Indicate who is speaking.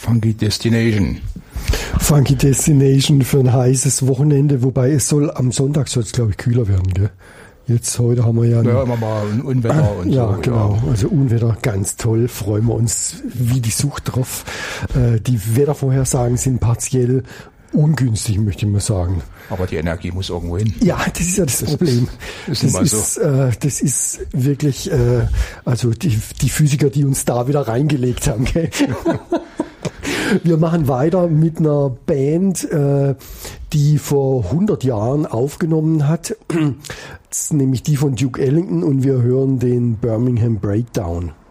Speaker 1: Funky Destination.
Speaker 2: Funky Destination für ein heißes Wochenende, wobei am Sonntag soll es, glaube ich, kühler werden, gell? Jetzt, heute haben wir ja
Speaker 1: immer mal ein Unwetter und
Speaker 2: ja,
Speaker 1: so.
Speaker 2: Genau.
Speaker 1: Ja.
Speaker 2: Also Unwetter, ganz toll, freuen wir uns wie die Sucht drauf. Die Wettervorhersagen sind partiell ungünstig, möchte ich mal sagen.
Speaker 1: Aber die Energie muss irgendwo hin.
Speaker 2: Ja, das ist ja das Problem. Das ist wirklich, also die Physiker, die uns da wieder reingelegt haben, gell? Wir machen weiter mit einer Band, die vor 100 Jahren aufgenommen hat. Das ist nämlich die von Duke Ellington und wir hören den Birmingham Breakdown.